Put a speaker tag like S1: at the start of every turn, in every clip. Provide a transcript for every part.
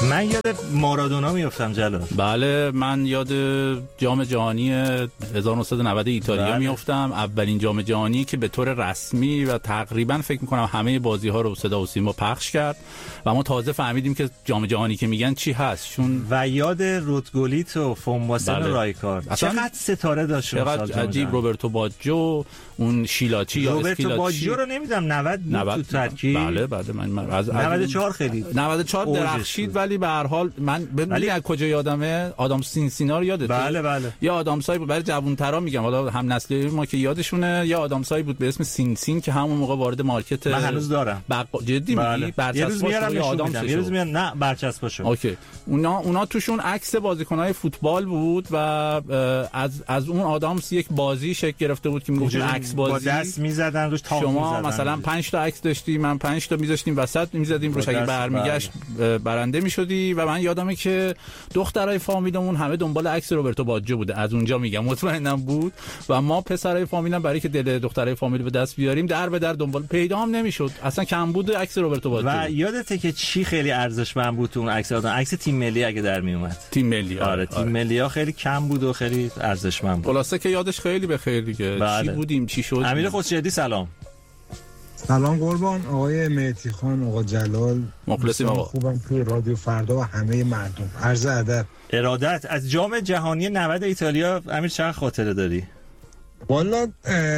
S1: من یاد مارادونا میافتم جلال.
S2: بله من یاد جام جهانی 1990 ایتالیا میافتم. اولین جام جهانی که به طور رسمی و تقریبا فکر میکنم همه بازی ها رو صدا و سیما پخش کرد و ما تازه فهمیدیم که جام جهانی که میگن چی هست. چون
S1: و یاد رودگولیت و فونباسن و رایکارد چقدر ستاره داشت.
S2: چقدر عجیب. روبرتو باجو، اون شیلاچی یا اسکیلاچی.
S1: روبرتو باجو رو نمیدونم 90 تو ترکیب.
S2: بله من از
S1: 94 خیلی
S2: 94 درخشید. ولی به هر حال من ولی از کجا یادمه آدام سینسینا رو یادته؟
S1: بله.
S2: یا آدامسای بود برای جوان‌ترا میگم، حالا هم نسلی ما که یادشونه. یا آدامسای بود به اسم سینسین که همون موقع وارد مارکت
S1: من هنوز دارم.
S2: جدی میگی؟
S1: برچسباش یا آدامش. یه روز میاد نه برچسباشو.
S2: اوکی. اونا توشون عکس بازیکن‌های فوتبال بود و از اون آدامس یک بازی شکل گرفته بود که میگفتن عکس بازی.
S1: با دست میزدن روش تاق میزدن.
S2: شما مثلا 5 تا عکس داشتی، من 5 تا میذاشتیم وسط میزدیم روش، اگه برمیگشت برنده میشدی. و من یادمه که دخترای فامیلمون همه دنبال عکس روبرتو باجو بوده. از اونجا میگم مطمئنم بود. و ما پسرای فامیلم برای که دل دخترای فامیل به دست بیاریم در به در دنبال، پیدا هم نمیشد. اصلا کم بود عکس روبرتو باجو.
S1: و یادته که چی خیلی ارزشمند بود تو اون عکس تیم ملی اگه در می اومد.
S2: تیم ملی
S1: آره تیم ملی‌ها خیلی کم بود و خیلی ارزشمند بود.
S2: خلاصه که یادش خیلی به خیر دیگه. چی بودیم چی شد.
S1: امیر خسروی سلام.
S3: سلام قربان آقای مهدی خان، آقا جلال،
S2: مخلصیم آقا.
S3: خوبم توی رادیو فردا و همه مردم. عرض ادب.
S1: ارادت. از جام جهانی 90 ایتالیا امیر چقدر خاطره داری؟
S3: والا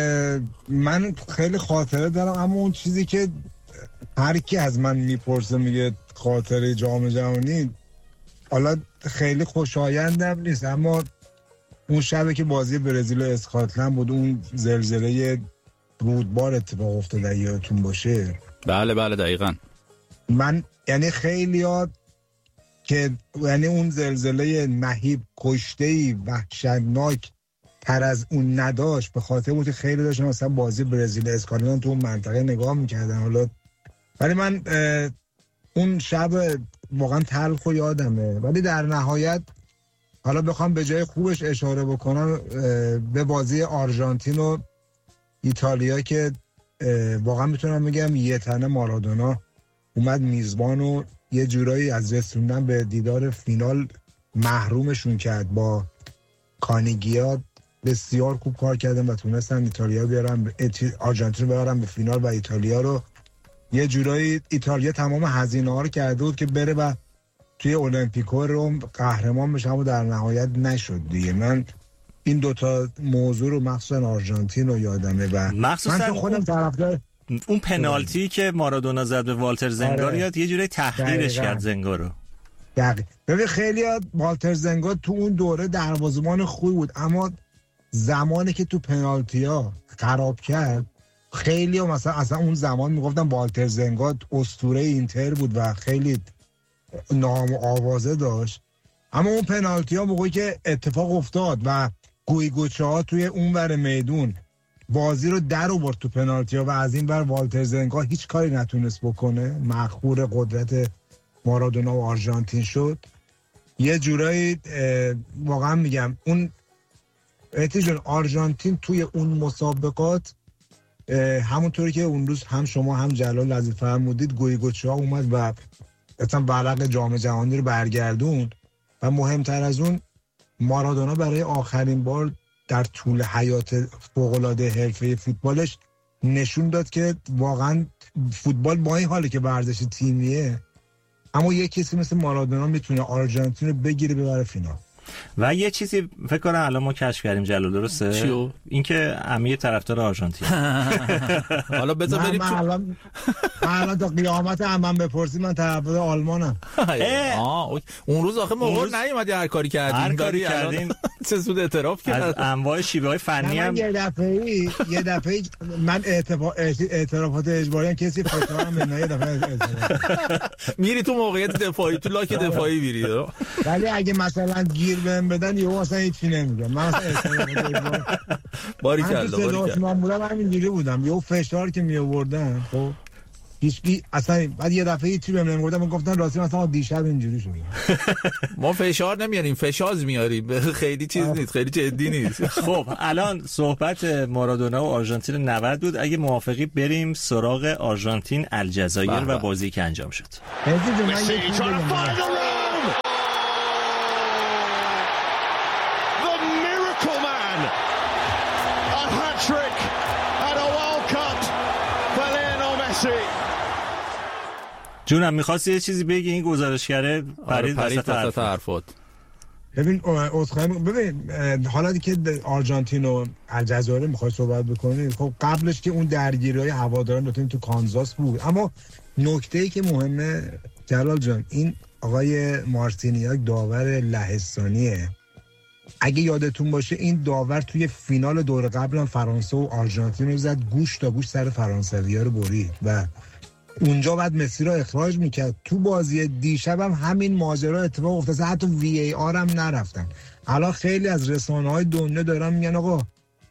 S3: من خیلی خاطره دارم، اما اون چیزی که هر کی از من میپرسه میگه خاطره جام جهانی، حالا خیلی خوشایندم نیست، اما اون شبه که بازی برزیل و اسکاتلند بود، اون زلزله رودبار اتفاق افتاده یادتون باشه.
S2: بله دقیقاً.
S3: من یعنی خیلی که یعنی اون زلزله مهیب کشته‌ای وحشتناک تر از اون نداشت، به خاطر بود که خیلی داشتن مثلا بازی برزیل اسکاتلند تو اون منطقه نگاه میکردن. حالا ولی من اون شب واقعا تلخ و یادمه. ولی در نهایت حالا بخوام به جای خوبش اشاره بکنم به بازی آرژانتین و ایتالیا که واقعا میتونم بگم یه تنه مارادونا اومد میزبان و یه جورایی از رسوندن به دیدار فینال محرومشون کرد. با کانیگیا بسیار خوب کار کردن و تونستن آرژانتین رو بیارن به فینال و ایتالیا رو یه جورایی ایتالیا تمام هزینه ها رو کرده بود که بره و توی المپیکو روم قهرمان بشه، اما در نهایت نشد دیگه. من این دوتا موضوع رو مخصوصا آرژانتین رو یادمه و
S1: مخصوصا
S3: خودم طرفدار
S1: اون پنالتی که مارادونا زد به والتر زنگا رو یاد یه جوری تحقیرش کرد زنگا رو.
S3: ببین خیلی والتر زنگا تو اون دوره دروازه‌بان خوبی بود، اما زمانی که تو پنالتی‌ها خراب کرد خیلی مثلا اصلا اون زمان میگفتن والتر زنگا اسطوره اینتر بود و خیلی نام و آوازه داشت. اما اون پنالتی‌ها موقعی که اتفاق افتاد و گویگوچه‌ها توی اونور میدون بازی رو در آورد تو پنالتی‌ها و از این ور والتر زنگا هیچ کاری نتونست بکنه، مخور قدرت مارادونا و آرژانتین شد. یه جورایی واقعا میگم اون احتیجان آرژانتین توی اون مسابقات همونطوری که اون روز هم شما هم جلال عزیز فرمودید گویگوچه‌ها اومد و اصلا ورق جام جهانی رو برگردوند و مهمتر از اون مارادونا برای آخرین بار در طول حیات فوق‌العاده حرفه فوتبالش نشون داد که واقعا فوتبال با این حاله که ورزش تیمیه، اما یک کسی مثل مارادونا میتونه آرژانتین رو بگیره ببره فینال.
S1: و یه چیزی فکر کنم الان ما کشف کردیم جلال، درسته؟
S2: چیو؟
S1: اینکه امیر طرفدار آرژانتین.
S2: حالا بذار بریم
S3: الان تا قیامت من بپرسید من طرفدار آلمانم.
S2: اون روز آخه ما نیومدی هر کاری کردیم. چه زود اعتراف کردی
S1: از انواع شیوه‌های فنی هم.
S3: یه دفعه من اعترافات اجباری هم کسی فکرام به یه دفعه
S2: میری تو موقعیت دفاعی، تو لاک دفاعی میری.
S3: ولی اگه مثلا گیر بهم بدن یهو اصلا هیچی نمیگم. من اصلا باریکلا من بودم همینجوری بودم، یهو فشار که می آوردن خب هیچ اصلا بعد یه دفعه هیچی بهم نمیگفتن، من گفتن راستی مثلا دیشب اینجوری شد.
S2: ما فشار نمیاریم، فشاز میاریم. خیلی چیز نیست، خیلی جدی نیست.
S1: خب الان صحبت مارادونا و آرژانتین 90 بود. اگه موافقی بریم سراغ آرژانتین الجزایر و بازی که انجام شد.
S4: home. The miracle man. A hat-trick at a World Cup for Lionel Messi.
S1: جونم می‌خواستی یه چیزی بگی؟ این گزارشگره پرید وسط
S2: حرفات.
S3: ببین حالا که آرژانتین و الجزایر میخوای صحبت بکنی، خب قبلش که اون درگیری‌های هواداران دوتین تو کانزاس بود، اما نکته‌ای که مهمه جلال جان، این آقای مارسینیاک داور لهستانیه. اگه یادتون باشه این داور توی فینال دور قبل هم فرانسه و آرژانتین رو زد گوش تا گوش سر فرانسوی‌ها رو برید و اونجا بعد مسی رو اخراج میکرد. تو بازی دیشب هم همین ماجرا اتفاق افتاد، حتی وی ای آر هم نرفتن. الان خیلی از رسانه‌های دنیا دارن میگن آقا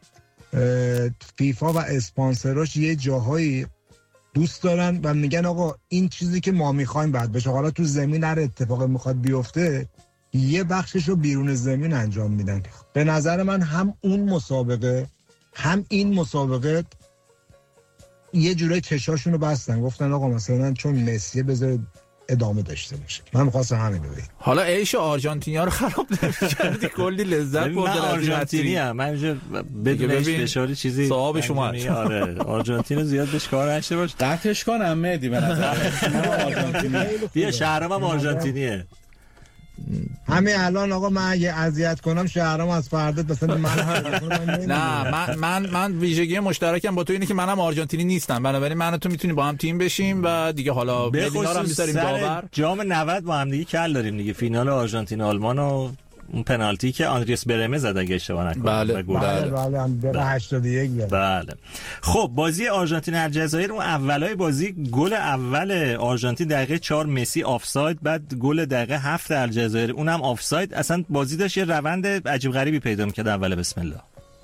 S3: فیفا و اسپانسراش یه جاهایی دوست دارن و میگن آقا این چیزی که ما میخوایم بعد بشه. حالا تو زمین هر اتفاقی میخواد بیفته یه بخشش رو بیرون زمین انجام میدن. به نظر من هم اون مسابقه هم این مسابقه یه جوره چشاشون رو بستن، گفتن آقا مثلا چون مسی بذاره ادامه داشته باشه. من می‌خواستم همین رو بگم.
S2: حالا عیش آرژانتینیا رو خراب نمی‌کردی، کلی لذت بردن.
S1: من آرژانتینی ام، من بدون فشاری چیزی
S2: صاحب شما.
S1: آره آرژانتین زیاد بهش کار نشه باش.
S2: قطعش کنم مهدی به نظر من آرژانتینی.
S1: بیا شهرام هم آرژانتینیه.
S3: همین الان آقا من اگه اذیت کنم شهرام از فردا مثلا
S2: من ویژگی مشترکم با تو اینه که منم آرژانتینی نیستم، بنابراین من و تو میتونیم با هم تیم بشیم و دیگه حالا ملینا رو هم میذاریم داور.
S1: جام 90 با هم دیگه کل داریم دیگه، فینال آرژانتین آلمان و اون پنالتی که آندریاس برمه زد اگه اشتباه نکنم.
S3: بله 81.
S1: بله. خب بازی آرژانتین الجزایر، اون اولای بازی گل اول آرژانتین دقیقه 4 مسی آفساید، بعد گل دقیقه 7 الجزایر اونم آفساید. اصلا بازی داشت یه روند عجیب غریبی پیدا می‌کرد اول. بسم الله.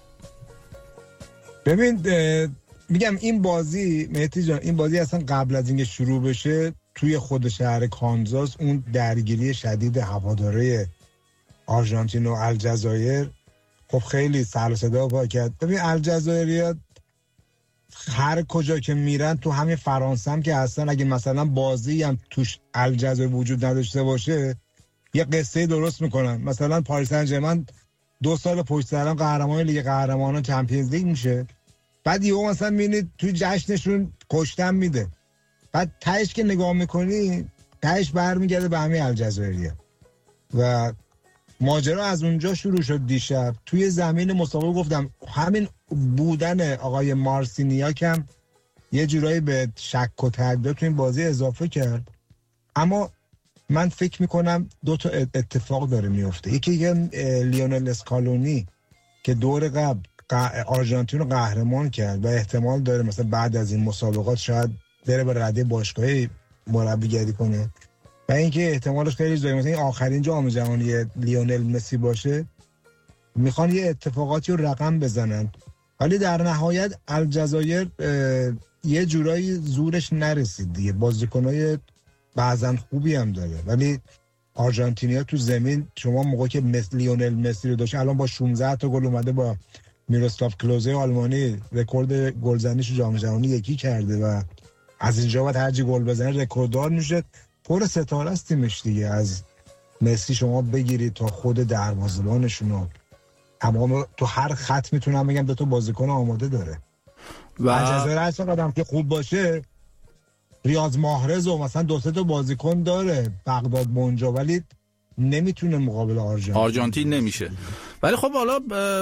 S3: ببین میگم این بازی مهدی جان، این بازی اصلا قبل از اینکه شروع بشه توی خود شهر کانزاس اون درگیری شدید هواداره آرژانتین و الجزایر خب خیلی سر و صدا پا کرد. ببین الجزایریا هر کجا که میرن، تو همین فرانسه هم که هستن، اگه مثلا بازی هم توش الجزایر وجود نداشته باشه یه قصه درست میکنن. مثلا پاریس سن ژرمن 2 سال پشت سر هم قهرمان لیگ قهرمانان چمپیونز لیگ میشه، بعد یهو مثلا میبینید توی جشنشون کشتن میده، بعد تهش که نگاه میکنی تهش برمیگرده به همین الجزایریا و ماجرا از اونجا شروع شد. دیشب توی زمین مسابقه گفتم همین بودن آقای مارسینیاک هم یه جورایی به شک و تردید تو این بازی اضافه کرد. اما من فکر میکنم 2 تا اتفاق داره میفته. یکی لیونل اسکالونی که دور قبل آرژانتین رو قهرمان کرد و احتمال داره مثلا بعد از این مسابقات شاید بره به رده باشگاهی مربیگری کنه و اینکه احتمالش خیلی زیاده مثلا این آخرین جام جهانی لیونل مسی باشه. میخوان یه اتفاقاتی رو رقم بزنن، ولی در نهایت الجزایر یه جورایی زورش نرسید دیگه. بازیکنای بعضن خوبی هم داره، ولی آرژانتینیا تو زمین شما موقعی که لیونل مسی رو داشت، الان با 16 تا گل اومده با میروسلاو کلوزه آلمانی رکورد گلزنیش جام جهانی یکی کرده و از اینجا بعد هر چی گل بزنه رکورددار میشه. پر ستاره است تیمش دیگه، از مسی شما بگیرید تا خود دروازه‌بانشون، تمام تو هر خط میتونم بگم 2 تا بازیکن آماده داره و الجزایر هر چقدر که خوب باشه ریاض محرز و مثلا 2-3 تا بازیکن داره بغداد منجا، ولی نمیتونه مقابل آرژانتین
S2: نمیشه. ولی خب حالا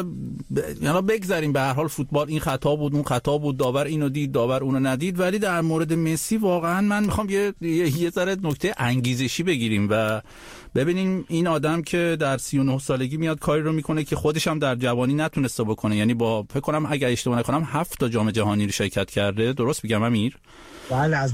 S2: یعنی بگذاریم، به هر حال فوتبال این خطا بود اون خطا بود، داور اینو دید داور اونو ندید. ولی در مورد مسی واقعا من میخوام یه ذره نکته انگیزشی بگیریم و ببینیم این آدم که در 39 سالگی میاد کاری رو میکنه که خودش هم در جوانی نتونسته بکنه. یعنی با فکر کنم اگه اشتباه نکنم 7 تا جام جهانی رو شرکت کرده، درست میگم امیر؟
S3: بله از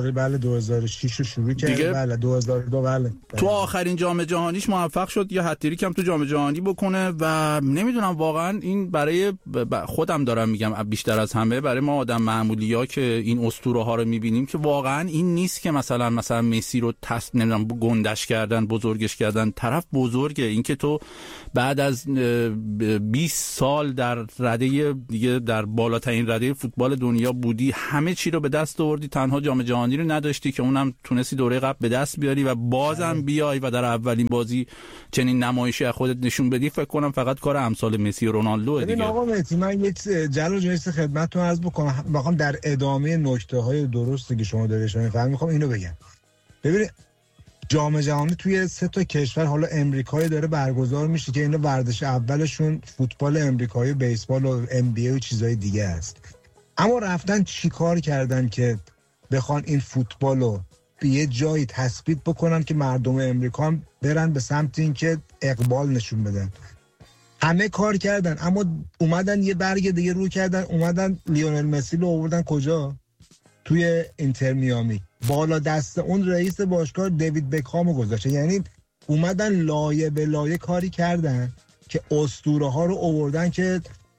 S3: 2006 رو شروع کرد. بله 2002 بله.
S2: تو آخرین جام جهانیش موفق شد یه هتریک هم تو جام جهانی بکنه و نمیدونم واقعا این برای خودم دارم میگم بیشتر از همه برای ما آدم معمولی‌ها که این اسطوره ها رو میبینیم که واقعا این نیست که مثلا مسی رو نمیدونم گندش کردن بزرگش کردن. طرف بزرگه. این که تو بعد از 20 سال در رده دیگه در بالاترین رده فوتبال دنیا بودی، همه چی رو به دست آوردی، تنها جام جهانی رو نداشتی که اونم تونستی دوره قبل به دست بیاری و بازم بیای و در اولین بازی چنین نمایشی از خودت نشون بدی. فکر کنم فقط کار امثال مسی و رونالدو دیگه.
S3: ببین آقا مهدی، من یک جلو جنس خدمتتون عرض بکنم، میخوام در ادامه نکته‌های درستی که شما دارید میفهمید میخوام اینو بگم. ببین جام جهانی توی 3 تا کشور، حالا امریکایی داره برگزار میشه که اینا ورزش اولشون فوتبال امریکایی، بیسبال و NBA و چیزای دیگه است. اما رفتن چی کار کردن که بخوان این فوتبالو به یه جایی تثبیت بکنن که مردم امریکا هم برن به سمت این که اقبال نشون بدن؟ همه کار کردن اما اومدن یه برگ دیگه رو کردن، اومدن لیونل مسی رو آوردن کجا؟ توی اینتر میامی، بالا دست اون رئیس باشگاه دیوید بکهامو گذاشته. یعنی اومدن لایه به لایه کاری کردن که اسطوره ها رو آوردن که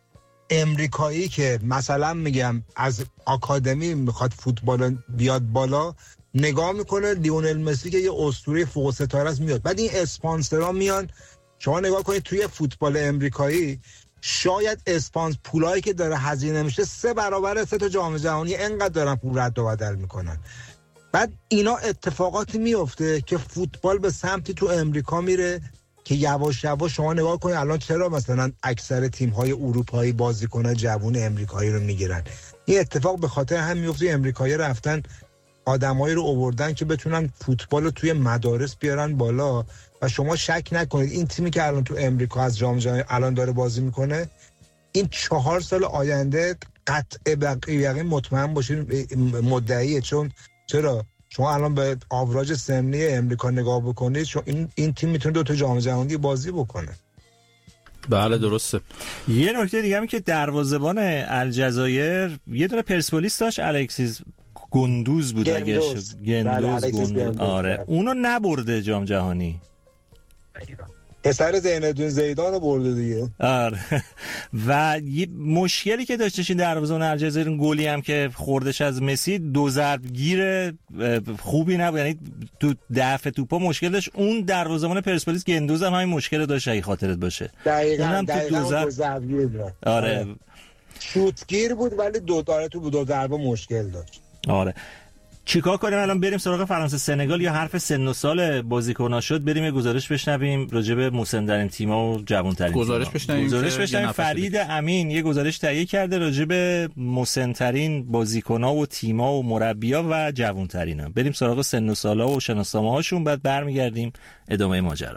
S3: امریکایی که مثلا میگم از آکادمی میخواد فوتبال بیاد بالا، نگاه میکنه لیونل مسی که یه اسطوره فوق ستاره است میاد. بعد این اسپانسرها میان، شما نگاه کنید توی فوتبال امریکایی شاید اسپانس پولایی که داره هزینه میشه 3 برابر 3 تا جام جهانی انقدر دارن پول رد و بدل میکنن. بعد اینا اتفاقاتی میفته که فوتبال به سمتی تو امریکا میره که یواش یواش شما نگاه کنید الان چرا مثلا اکثر تیم‌های اروپایی بازیکن‌های جوون امریکایی رو میگیرن. این اتفاق به خاطر هم میفته امریکایی رفتن آدمایی رو آوردن که بتونن فوتبال رو توی مدارس بیارن بالا. و شما شک نکنید این تیمی که الان تو امریکا از جام جهانی الان داره بازی میکنه، این 4 سال آینده قطع به یقین مطمئن باشین مدعیه. چون چرا؟ شما الان به آوراژ سنی امریکا نگاه بکنید، چون این تیم میتونه 2 تا جام جهانی بازی بکنه.
S2: بله درسته.
S1: یه نکته دیگه هم که دروازه‌بان الجزایر یه دونه پرسپولیس داشت، الکسیس گندوز بود اگه گندوز. آره اونو نبرده جام جهانی.
S3: پسر زینالدین زیدان رو برده دیگه.
S1: آره. و یه مشکلی که داشتش این دروازه‌بان الجزایر، اون گلی هم که خوردش از مسی 2 ضربگیر خوبی نبود، یعنی تو دفع توپا مشکل داشت. اون دروازه‌بان پرسپولیس گندوز هم همین مشکل داشت اگه خاطرت باشه.
S3: دقیقاً
S1: تو 2
S3: ضربگیر داشت.
S1: آره
S3: شوتگیر بود ولی تو 2 ضربه مشکل داشت.
S1: آره. چیکار کنیم الان؟ بریم سراغ فرانسه سنگال یا حرف سن و سال بازیکن‌ها شد؟ بریم یه گزارش بشنویم راجع به مسن‌ترین تیم‌ها و جوان‌ترین تیم‌ها. گزارش بشنویم. فرید امین یه گزارش تهیه کرده راجع به مسن‌ترین بازیکن‌ها و تیم‌ها و مربی‌ها و جوان‌ترینا. بریم سراغ سن و سال‌ها و شناسنامه‌هاشون، بعد برمیگردیم ادامه ماجرا.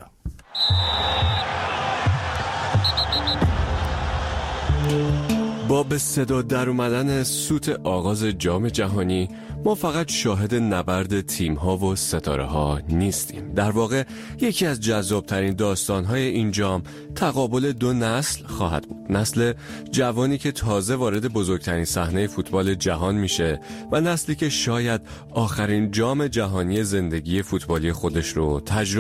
S5: با به صدا در اومدن سوت آغاز جام جهانی ما فقط شاهد نبرد تیم‌ها و ستاره‌ها نیستیم. در واقع یکی از جذاب‌ترین داستان‌های این جام تقابل 2 نسل خواهد بود. نسل جوانی که تازه وارد بزرگترین صحنه فوتبال جهان میشه و نسلی که شاید آخرین جام جهانی زندگی فوتبالی خودش رو تجربه